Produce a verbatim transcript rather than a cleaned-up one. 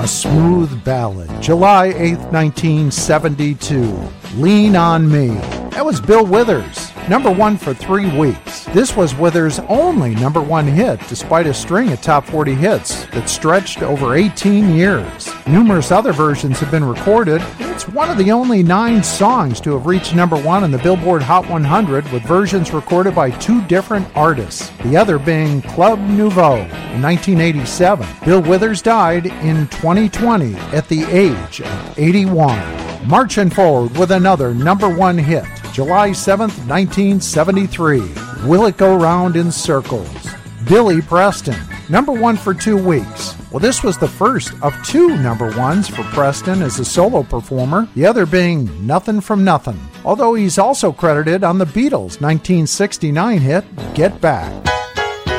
A smooth ballad, July eighth, nineteen seventy-two. Lean on Me. That was Bill Withers, number one for three weeks. This was Withers' only number one hit, despite a string of top forty hits that stretched over eighteen years. Numerous other versions have been recorded. It's one of the only nine songs to have reached number one on the Billboard Hot one hundred, with versions recorded by two different artists, the other being Club Nouveau in nineteen eighty-seven. Bill Withers died in twenty twenty at the age of eighty-one. Marching forward with another number one hit, July seventh, nineteen seventy-three. Will It Go Round in Circles? Billy Preston, number one for two weeks. Well, this was the first of two number ones for Preston as a solo performer, the other being Nothing from Nothing, although he's also credited on the Beatles' nineteen sixty-nine hit, Get Back.